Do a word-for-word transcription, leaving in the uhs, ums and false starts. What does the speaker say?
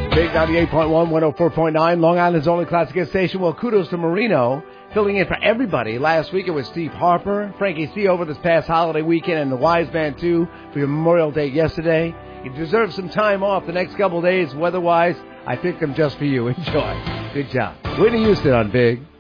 Big ninety-eight point one, one oh four point nine, Long Island's only classic hit station. Well, kudos to Marino, filling in for everybody. Last week it was Steve Harper, Frankie C. over this past holiday weekend, and the Wise Man, too, for your Memorial Day yesterday. You deserve some time off the next couple of days, weather-wise. I picked them just for you. Enjoy. Good job. Whitney Houston on Big.